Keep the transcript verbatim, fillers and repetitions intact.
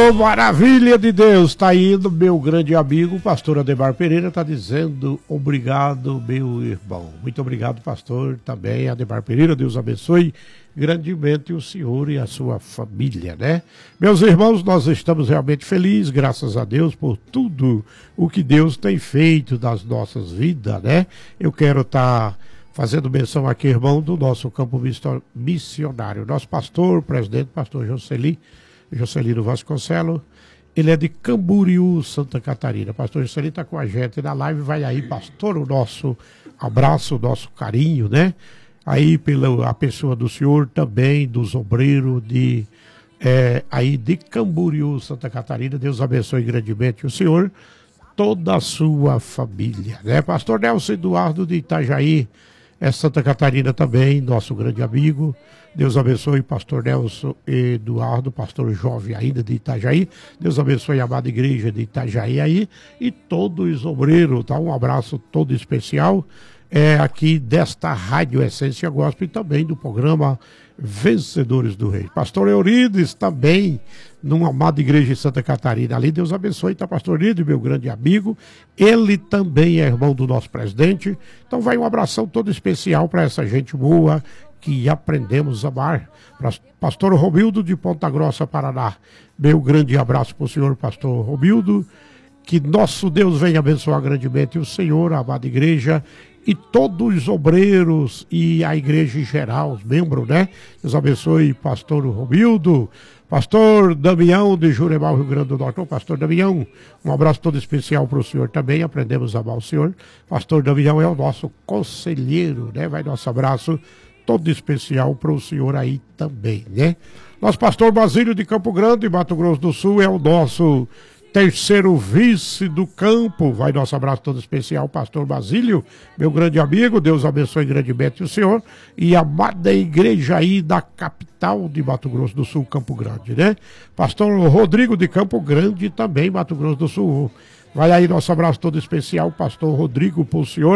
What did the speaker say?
Ô, maravilha de Deus, tá indo meu grande amigo, pastor Ademar Pereira, tá dizendo obrigado, meu irmão. Muito obrigado, pastor, também Ademar Pereira, Deus abençoe grandemente o senhor e a sua família, né? Meus irmãos, nós estamos realmente felizes, graças a Deus, por tudo o que Deus tem feito nas nossas vidas, né? Eu quero estar tá fazendo menção aqui, irmão, do nosso campo missionário, nosso pastor, presidente, pastor Jocely, Jocelino Vasconcelos, ele é de Camboriú, Santa Catarina. Pastor Jocelino está com a gente na live, vai aí, pastor, o nosso abraço, o nosso carinho, né? Aí pela a pessoa do senhor também, dos obreiros de, é, aí de Camboriú, Santa Catarina, Deus abençoe grandemente o senhor, toda a sua família, né? Pastor Nelson Eduardo de Itajaí, é Santa Catarina também, nosso grande amigo. Deus abençoe pastor Nelson Eduardo, pastor jovem ainda de Itajaí. Deus abençoe a amada igreja de Itajaí aí e todos os obreiros, tá? Um abraço todo especial é, aqui desta Rádio Essência Gospel e também do programa Vencedores do Rei. Pastor Eurides também, numa amada igreja de Santa Catarina ali, Deus abençoe, tá, pastor Eurides, meu grande amigo, ele também é irmão do nosso presidente, então vai um abração todo especial para essa gente boa que aprendemos a amar. Pastor Romildo de Ponta Grossa, Paraná, meu grande abraço para o senhor, pastor Romildo, que nosso Deus venha abençoar grandemente o senhor, a amada igreja, e todos os obreiros e a igreja em geral, os membros, né? Deus abençoe pastor Romildo, pastor Damião de Juremar, Rio Grande do Norte. Ô, pastor Damião, um abraço todo especial para o senhor também, aprendemos a amar o senhor. Pastor Damião é o nosso conselheiro, né? Vai nosso abraço todo especial para o senhor aí também, né? Nosso pastor Basílio de Campo Grande, Mato Grosso do Sul, é o nosso terceiro vice do campo. Vai nosso abraço todo especial, pastor Basílio, meu grande amigo, Deus abençoe grandemente o senhor e a amada igreja aí da capital de Mato Grosso do Sul, Campo Grande, né? Pastor Rodrigo de Campo Grande também, Mato Grosso do Sul. Vai aí nosso abraço todo especial, pastor Rodrigo, pro senhor.